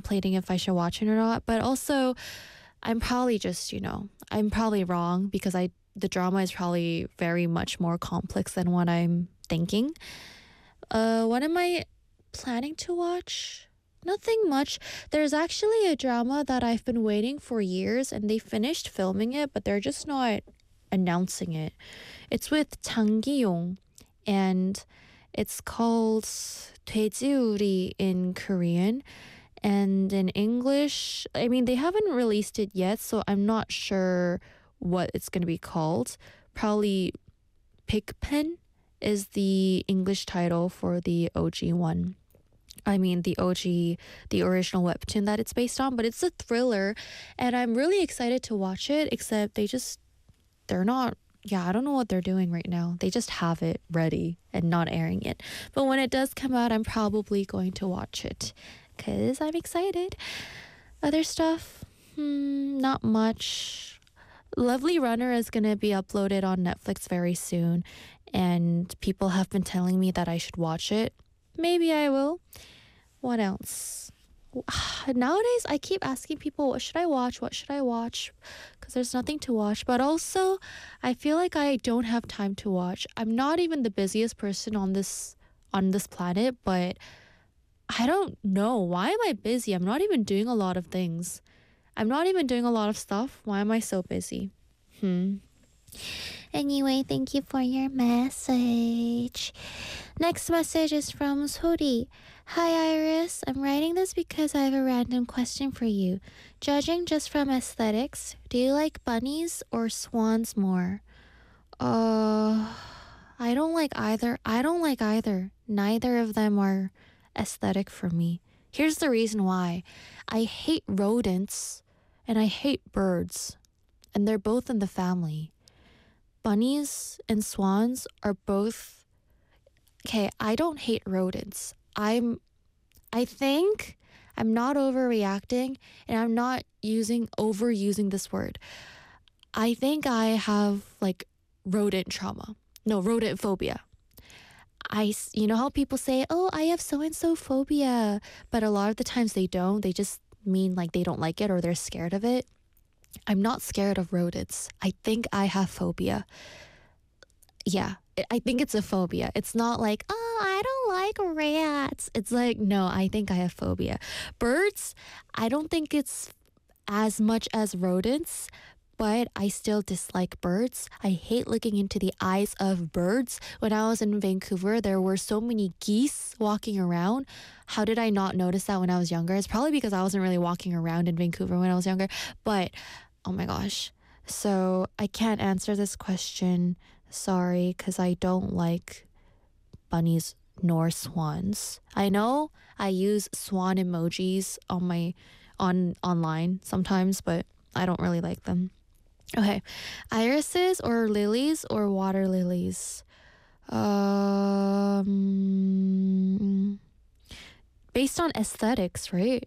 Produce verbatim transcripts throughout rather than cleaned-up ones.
contemplating if I should watch it or not. But also, I'm probably just, you know, I'm probably wrong because I the drama is probably very much more complex than what I'm thinking. Uh, what am I planning to watch? Nothing much. There's actually a drama that I've been waiting for years and they finished filming it, but they're just not announcing it. It's with Jang Gi-yong and it's called 돼지우리 in Korean. And in English, I mean, they haven't released it yet, so I'm not sure what it's going to be called. Probably Pigpen is the English title for the O G one. I mean, the O G, the original webtoon that it's based on, but it's a thriller, and I'm really excited to watch it, except they just, they're not, yeah, I don't know what they're doing right now. They just have it ready and not airing it. But when it does come out, I'm probably going to watch it because I'm excited. Other stuff, hmm, not much. Lovely Runner is going to be uploaded on Netflix very soon, and people have been telling me that I should watch it. Maybe I will. What else? Nowadays, I keep asking people, what should I watch? What should I watch? Because there's nothing to watch. But also, I feel like I don't have time to watch. I'm not even the busiest person on this on this planet, but I don't know. Why am I busy? I'm not even doing a lot of things. I'm not even doing a lot of stuff. Why am I so busy? Hmm. Anyway, thank you for your message. Next message is from Sori. Hi Iris, I'm writing this because I have a random question for you. Judging just from aesthetics, do you like bunnies or swans more? Uh, I don't like either. I don't like either. Neither of them are aesthetic for me. Here's the reason why. I hate rodents and I hate birds, and they're both in the family. Bunnies and swans are both, okay, I don't hate rodents. I'm, I think I'm not overreacting and I'm not using, overusing this word. I think I have like rodent trauma. No, rodent phobia. I, you know how people say, oh, I have so-and-so phobia, but a lot of the times they don't. They just mean like they don't like it or they're scared of it. I'm not scared of rodents. I think I have phobia. Yeah, I think it's a phobia. It's not like, oh, I don't like rats. It's like, no, I think I have phobia. Birds, I don't think it's as much as rodents, but I still dislike birds. I hate looking into the eyes of birds. When I was in Vancouver, there were so many geese walking around. How did I not notice that when I was younger? It's probably because I wasn't really walking around in Vancouver when I was younger. But, oh my gosh. So I can't answer this question. Sorry, because I don't like bunnies nor swans. I know I use swan emojis on my on online sometimes, but I don't really like them. Okay, irises or lilies or water lilies? Um, based on aesthetics, right?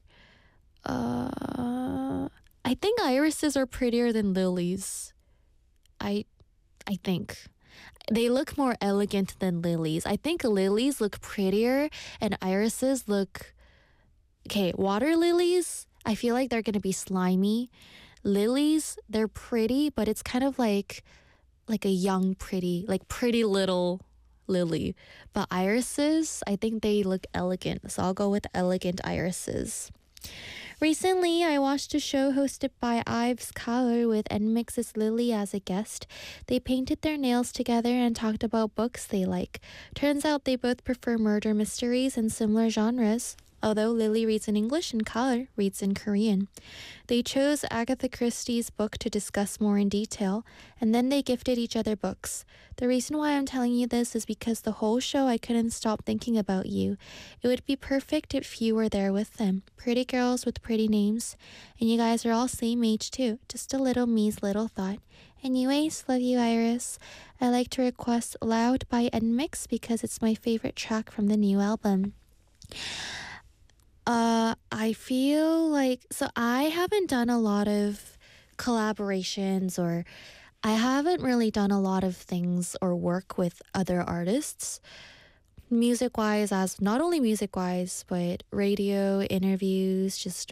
Uh, I think irises are prettier than lilies. I, I think. They look more elegant than lilies. I think lilies look prettier and irises look... Okay, water lilies, I feel like they're going to be slimy. Lilies, they're pretty, but it's kind of like like a young pretty, like pretty little lily. But irises, I think they look elegant. So I'll go with elegant irises. Recently, I watched a show hosted by Ives Kaur with N M I X's Lily as a guest. They painted their nails together and talked about books they like. Turns out they both prefer murder mysteries and similar genres, although Lily reads in English and Kaur reads in Korean. They chose Agatha Christie's book to discuss more in detail, and then they gifted each other books. The reason why I'm telling you this is because the whole show I couldn't stop thinking about you. It would be perfect if you were there with them. Pretty girls with pretty names. And you guys are all same age too. Just a little me's little thought. Anyways, love you, Iris. I like to request Loud by N M I X because it's my favorite track from the new album. Uh, I feel like, so I haven't done a lot of collaborations, or I haven't really done a lot of things or work with other artists. Music-wise, as not only music-wise, but radio, interviews, just